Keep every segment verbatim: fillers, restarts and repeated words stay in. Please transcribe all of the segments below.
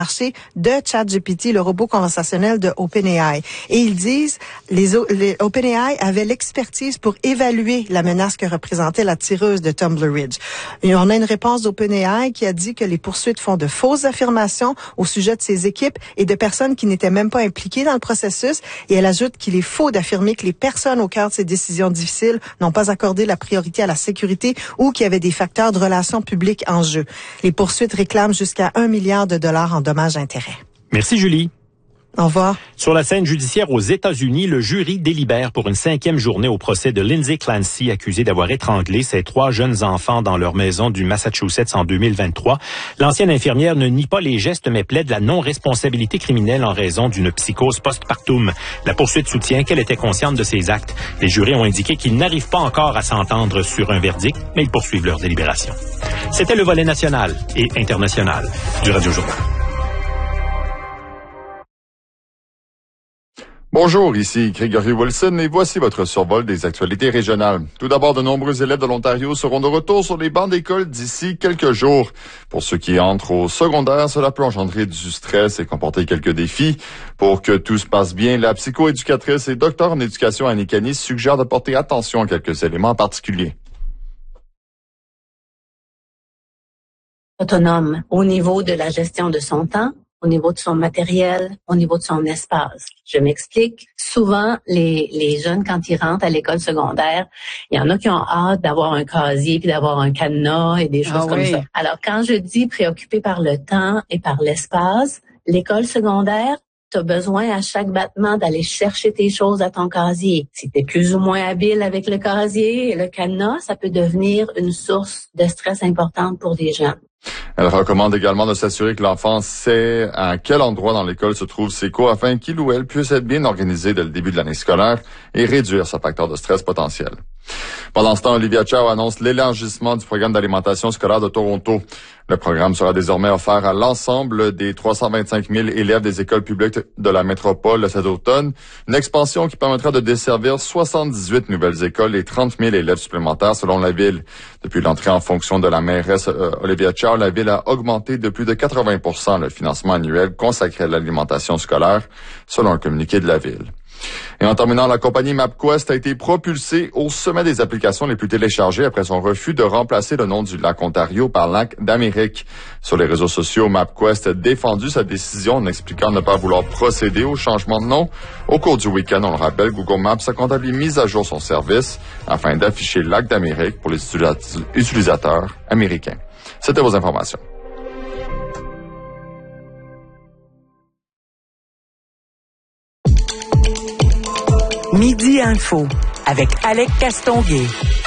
marché de ChatGPT, le robot conversationnel de OpenAI. Et ils disent, les, les OpenAI avaient l'expertise pour évaluer la menace que représentait la tireuse de Tumbler Ridge. Et on a une réponse d'OpenAI qui a dit que les poursuites font de fausses affirmations au sujet de ses équipes et de personnes qui n'étaient même pas impliquées dans le processus. Et elle ajoute qu'il est faux d'affirmer que les personnes au cœur de ces décisions difficiles n'ont pas accordé la priorité à la sécurité ou qu'il y avait des facteurs de relations publiques en jeu. Les poursuites réclament jusqu'à un milliard de dollars en dommages-intérêts. Merci Julie. Au revoir. Sur la scène judiciaire aux États-Unis, le jury délibère pour une cinquième journée au procès de Lindsay Clancy, accusée d'avoir étranglé ses trois jeunes enfants dans leur maison du Massachusetts en deux mille vingt-trois. L'ancienne infirmière ne nie pas les gestes, mais plaide la non-responsabilité criminelle en raison d'une psychose post-partum. La poursuite soutient qu'elle était consciente de ses actes. Les jurys ont indiqué qu'ils n'arrivent pas encore à s'entendre sur un verdict, mais ils poursuivent leur délibération. C'était le volet national et international du Radio Journal. Bonjour, ici Gregory Wilson et voici votre survol des actualités régionales. Tout d'abord, de nombreux élèves de l'Ontario seront de retour sur les bancs d'école d'ici quelques jours. Pour ceux qui entrent au secondaire, cela peut engendrer du stress et comporter quelques défis. Pour que tout se passe bien, la psychoéducatrice et docteur en éducation Annie Canis suggère de porter attention à quelques éléments particuliers. Autonome au niveau de la gestion de son temps, au niveau de son matériel, au niveau de son espace. Je m'explique. Souvent, les, les jeunes, quand ils rentrent à l'école secondaire, il y en a qui ont hâte d'avoir un casier puis d'avoir un cadenas et des choses ah, comme oui. ça. Alors, quand je dis préoccupé par le temps et par l'espace, l'école secondaire, tu as besoin à chaque battement d'aller chercher tes choses à ton casier. Si tu es plus ou moins habile avec le casier et le cadenas, ça peut devenir une source de stress importante pour les jeunes. Elle recommande également de s'assurer que l'enfant sait à quel endroit dans l'école se trouvent ses cours afin qu'il ou elle puisse être bien organisé dès le début de l'année scolaire et réduire ce facteur de stress potentiel. Pendant ce temps, Olivia Chow annonce l'élargissement du programme d'alimentation scolaire de Toronto. Le programme sera désormais offert à l'ensemble des trois cent vingt-cinq mille élèves des écoles publiques de la métropole cet automne. Une expansion qui permettra de desservir soixante-dix-huit nouvelles écoles et trente mille élèves supplémentaires selon la ville. Depuis l'entrée en fonction de la mairesse euh, Olivia Chow, la ville a augmenté de plus de quatre-vingts pour cent le financement annuel consacré à l'alimentation scolaire, selon un communiqué de la ville. Et en terminant, la compagnie MapQuest a été propulsée au sommet des applications les plus téléchargées après son refus de remplacer le nom du lac Ontario par lac d'Amérique. Sur les réseaux sociaux, MapQuest a défendu sa décision en expliquant ne pas vouloir procéder au changement de nom. Au cours du week-end, on le rappelle, Google Maps a quant à lui mis à jour son service afin d'afficher le lac d'Amérique pour les utilisateurs américains. C'était vos informations. Midi Info avec Alec Castonguay.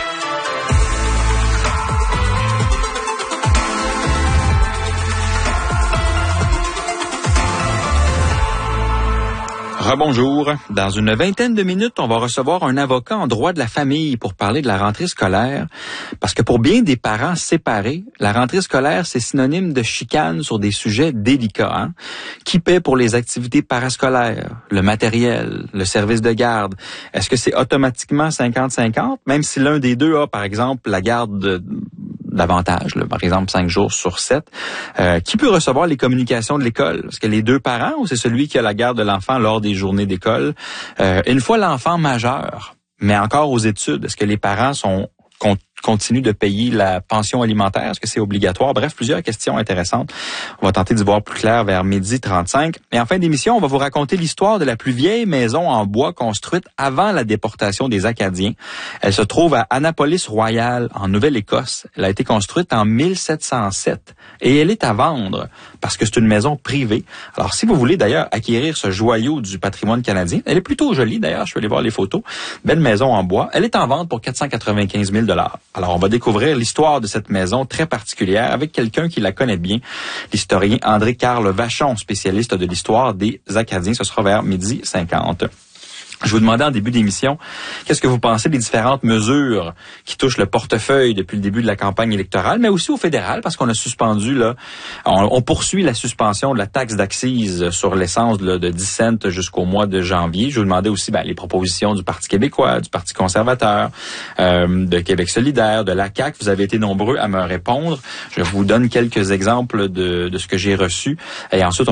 Rebonjour. Dans une vingtaine de minutes, on va recevoir un avocat en droit de la famille pour parler de la rentrée scolaire. Parce que pour bien des parents séparés, la rentrée scolaire, c'est synonyme de chicane sur des sujets délicats. Hein? Qui paie pour les activités parascolaires, le matériel, le service de garde? Est-ce que c'est automatiquement cinquante cinquante? Même si l'un des deux a, par exemple, la garde de... davantage, là, par exemple cinq jours sur sept. Euh, qui peut recevoir les communications de l'école? Est-ce que les deux parents ou c'est celui qui a la garde de l'enfant lors des journées d'école? Euh, une fois l'enfant majeur, mais encore aux études, est-ce que les parents sont con- continuent de payer la pension alimentaire? Est-ce que c'est obligatoire? Bref, plusieurs questions intéressantes. On va tenter d'y voir plus clair vers midi trente-cinq. Et en fin d'émission, on va vous raconter l'histoire de la plus vieille maison en bois construite avant la déportation des Acadiens. Elle se trouve à Annapolis Royal, en Nouvelle-Écosse. Elle a été construite en mille sept cent sept et elle est à vendre parce que c'est une maison privée. Alors, si vous voulez d'ailleurs acquérir ce joyau du patrimoine canadien, elle est plutôt jolie d'ailleurs, je vais aller voir les photos. Belle maison en bois. Elle est en vente pour quatre cent quatre-vingt-quinze mille dollars. Alors, on va découvrir l'histoire de cette maison très particulière avec quelqu'un qui la connaît bien, l'historien André-Carl Vachon, spécialiste de l'histoire des Acadiens. Ce sera vers midi cinquante. Je vous demandais en début d'émission, qu'est-ce que vous pensez des différentes mesures qui touchent le portefeuille depuis le début de la campagne électorale, mais aussi au fédéral, parce qu'on a suspendu, là, on, on poursuit la suspension de la taxe d'accise sur l'essence là, de dix cents jusqu'au mois de janvier. Je vous demandais aussi ben, les propositions du Parti québécois, du Parti conservateur, euh, de Québec solidaire, de la C A Q. Vous avez été nombreux à me répondre. Je vous donne quelques exemples de, de ce que j'ai reçu. Et ensuite, on